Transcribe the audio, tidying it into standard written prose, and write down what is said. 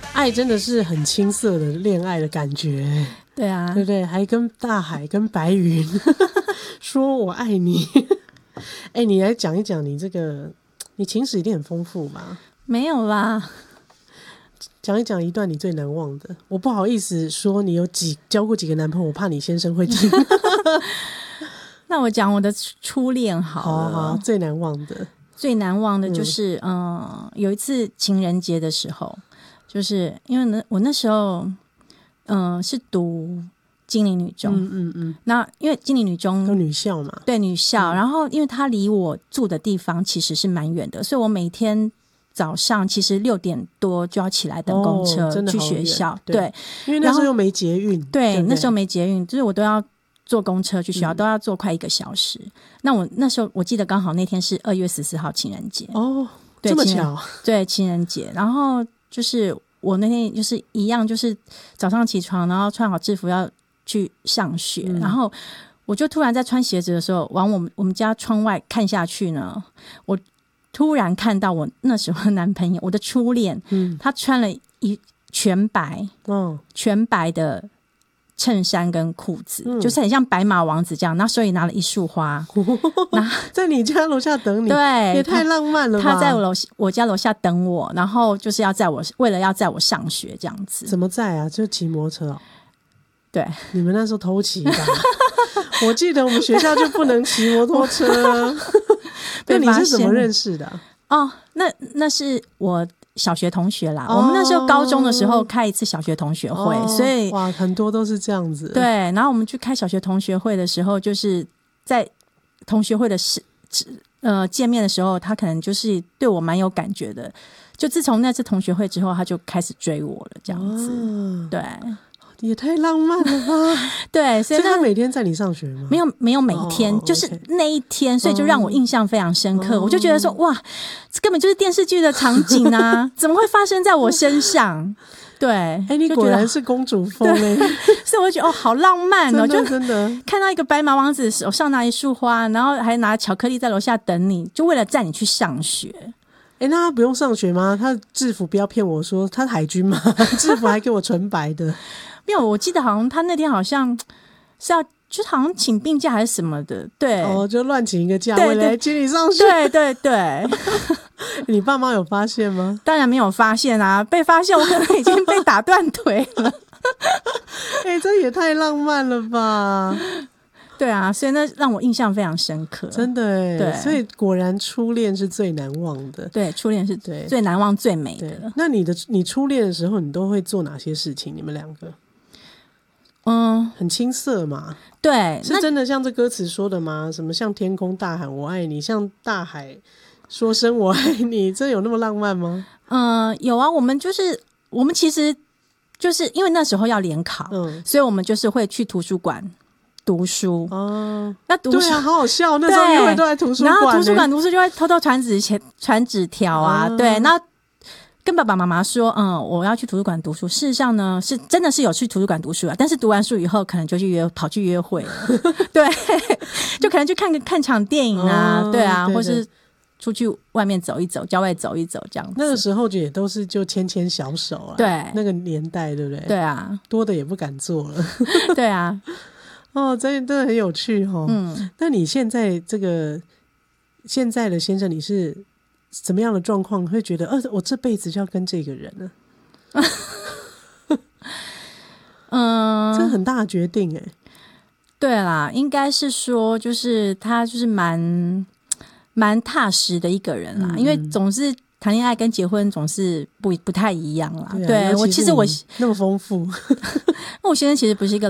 爱真的是很青涩的恋爱的感觉， 对啊， 对不对？还跟大海跟白云说我爱你。哎，你来讲一讲你这个，你情史一定很丰富吧？ 没有啦， 讲一讲一段你最难忘的。我不好意思说你有交过几个男朋友，我怕你先生会听。 那我讲我的初恋好了。 好，最难忘的。 最难忘的就是有一次情人节的时候，就是因为我那时候是读金陵女中，那因为金陵女中有女校嘛， 对，女校，然后因为它离我住的地方其实是蛮远的，所以我每天早上其实6点多就要起来等公车去学校，对， 因为那时候又没捷运， 对，那时候没捷运，就是我都要坐公车去学校，都要坐快1个小时。那我那时候我记得刚好那天是2月14号情人节哦， 对， 这么巧， 对，情人节。然后就是我那天就是一样，就是早上起床，然后穿好制服要去上学，然后我就突然在穿鞋子的时候，往我们家窗外看下去呢，我突然看到我那时候的男朋友，我的初恋，他穿了全白的衬衫跟裤子，就是很像白马王子这样，那手里拿了一束花， 在你家楼下等你， 对， 也太浪漫了吧。 他在我家楼下等我，然后就是为了要载我上学这样子。 怎么载啊？就骑摩托车哦。 对， 你们那时候偷骑吧？我记得我们学校就不能骑摩托车。那你是怎么认识的哦，那是我小学同学啦，我们那时候高中的时候开一次小学同学会，所以哇，很多都是这样子。 对，然后我们去开小学同学会的时候，就是在同学会的见面的时候，他可能就是对我蛮有感觉的。就自从那次同学会之后，他就开始追我了，这样子。对， 也太浪漫了吧。 对，所以他每天载你上学吗？ 没有每天，就是那一天，所以就让我印象非常深刻。我就觉得说，哇，这根本就是电视剧的场景啊，怎么会发生在我身上？对， 你果然是公主风所以我就觉得好浪漫哦，就真的看到一个白马王子手上拿一束花，然后还拿巧克力在楼下等你，就为了载你去上学。 那他不用上学吗？他制服不要骗我说他海军吗？制服还给我纯白的。 没有，我记得好像他那天好像是要，就是好像请病假还是什么的，对， 就乱请一个假，为了来接你上学。 对。 你爸妈有发现吗？ 当然没有发现啊，被发现我可能已经被打断腿了。 这也太浪漫了吧。 对啊，所以那让我印象非常深刻， 真的对， 所以果然初恋是最难忘的。 对，初恋是最难忘最美的。 那你初恋的时候，你都会做哪些事情？你们两个很青涩嘛？ 对， 是真的像这歌词说的吗？什么像天空大喊我爱你，像大海说声我爱你，这有那么浪漫吗？ 有啊，我们其实就是因为那时候要联考，所以我们就是会去图书馆读书。那读书对啊，好好笑，那时候约会都在图书馆， 然后图书馆读书就会偷偷传纸条啊，对，然后跟爸爸妈妈说，我要去图书馆读书。事实上呢，是真的是有去图书馆读书啊，但是读完书以后，可能就跑去约会了，对，就可能去看场电影啊，对啊，或是出去外面走一走，郊外走一走这样子。 那个时候也都是就牵牵小手啊， 对， 那个年代，对不对？ 对啊， 多的也不敢做了， 对啊。 真的很有趣那你现在现在的先生，你是什么样的状况会觉得我这辈子就要跟这个人了？这很大的决定对啦，应该是说就是他就是蛮踏实的一个人啦，因为总是谈恋爱跟结婚总是不太一样啦。对， 我其实那么丰富， 那我先生其实不是一个